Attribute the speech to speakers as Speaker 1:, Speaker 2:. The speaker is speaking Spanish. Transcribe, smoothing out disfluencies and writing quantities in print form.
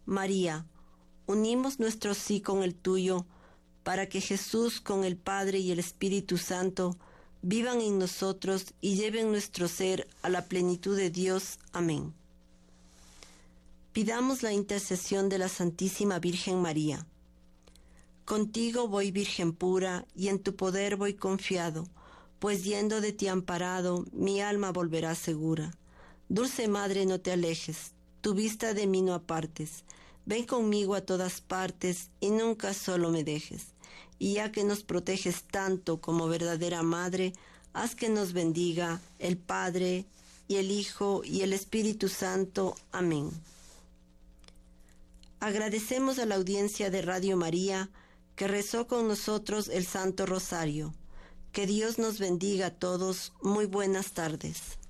Speaker 1: María, unimos nuestro sí con el tuyo, para que Jesús con el Padre y el Espíritu Santo vivan en nosotros y lleven nuestro ser a la plenitud de Dios. Amén. Pidamos la intercesión de la Santísima Virgen María. Contigo voy, Virgen pura, y en tu poder voy confiado, pues yendo de ti amparado, mi alma volverá segura. Dulce Madre, no te alejes, tu vista de mí no apartes. Ven conmigo a todas partes y nunca solo me dejes. Y ya que nos proteges tanto como verdadera Madre, haz que nos bendiga el Padre, y el Hijo, y el Espíritu Santo. Amén. Agradecemos a la audiencia de Radio María que rezó con nosotros el Santo Rosario. Que Dios nos bendiga a todos. Muy buenas tardes.